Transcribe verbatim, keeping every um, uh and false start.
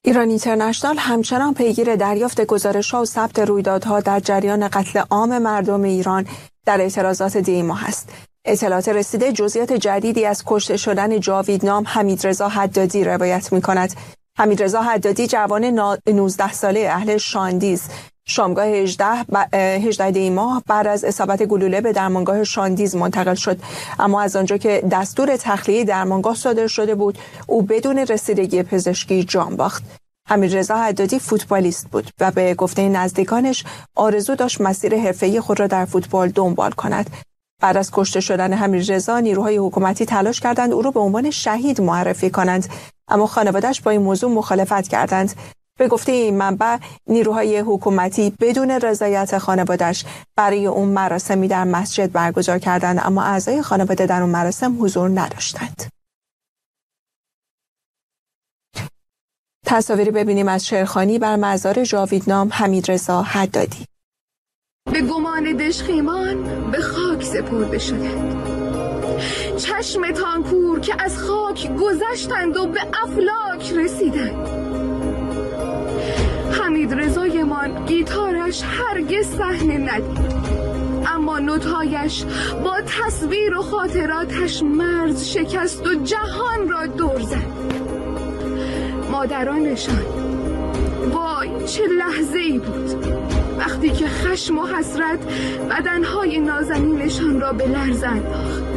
ایران اینترنشنال همچنان پیگیر دریافت گزارش‌ها و ثبت رویدادها در جریان قتل عام مردم ایران در اعتراضات دی ماه است. اطلاعات رسیده جزئیات جدیدی از کشته شدن جاوید نام حمیدرضا حدادی روایت می‌کند. حمیدرضا حدادی جوان نوزده ساله اهل شاندیز شامگاه هجده دی ماه بعد از اصابت گلوله به درمانگاه شاندیز منتقل شد، اما از آنجا که دستور تخلیه درمانگاه صادر شده بود او بدون رسیدگی پزشکی جان باخت. حمیدرضا حدادی فوتبالیست بود و به گفته نزدیکانش آرزو داشت مسیر حرفه‌ای خود را در فوتبال دنبال کند. بعد از کشته شدن حمیدرضا نیروهای حکومتی تلاش کردند او را به عنوان شهید معرفی کنند، اما خانواده‌اش با این موضوع مخالفت کردند. به گفته این منبع نیروهای حکومتی بدون رضایت خانواده‌اش برای اون مراسمی در مسجد برگزار کردند، اما اعضای خانواده در اون مراسم حضور نداشتند. تصاویری ببینیم از شعرخوانی بر مزار جاویدنام حمیدرضا حدادی. به گمان دژخیمان به خاک سپرده شدند، چشم تانکور که از خاک گذشتند و به افلاک رسیدند. حمیدرضایمان گیتارش هرگز صحنه ندید، اما نوت‌هایش با تصویر و خاطراتش مرز شکست و جهان را دور زد. مادرانشان، وای چه لحظه‌ای بود وقتی که خشم و حسرت بدنهای نازنینشان را به لرز انداخت.